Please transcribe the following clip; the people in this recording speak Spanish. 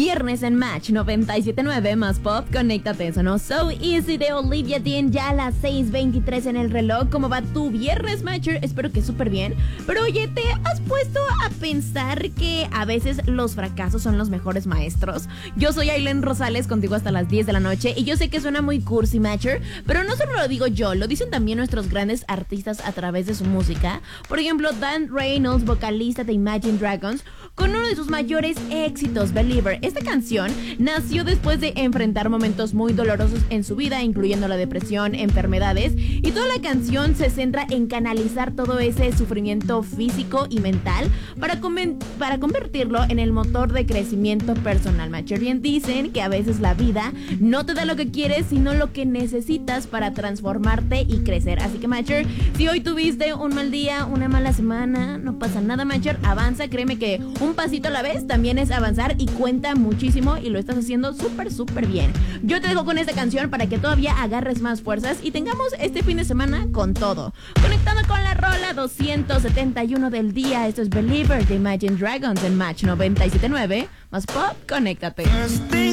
Viernes en Match 97.9 más pop, conéctate, sonó So Easy de Olivia Dean, ya a las 6:23 en el reloj. ¿Cómo va tu viernes, Matcher? Espero que súper bien. Pero oye, ¿te has puesto a pensar que a veces los fracasos son los mejores maestros? Yo soy Aileen Rosales, contigo hasta las 10 de la noche, y yo sé que suena muy cursi, Matcher, pero no solo lo digo yo, lo dicen también nuestros grandes artistas a través de su música. Por ejemplo, Dan Reynolds, vocalista de Imagine Dragons, con uno de sus mayores éxitos, Believer. Esta canción nació después de enfrentar momentos muy dolorosos en su vida, incluyendo la depresión, enfermedades, y toda la canción se centra en canalizar todo ese sufrimiento físico y mental para convertirlo en el motor de crecimiento personal. Bien dicen que a veces la vida no te da lo que quieres, sino lo que necesitas para transformarte y crecer. Así que, Matcher, si hoy tuviste un mal día, una mala semana, no pasa nada, Matcher, avanza, créeme que un pasito a la vez también es avanzar y cuenta muchísimo, y lo estás haciendo súper bien. Yo te dejo con esta canción para que todavía agarres más fuerzas y tengamos este fin de semana con todo. Conectando con la rola 271 del día, esto es Believer de Imagine Dragons en Match 97.9 más pop, conéctate.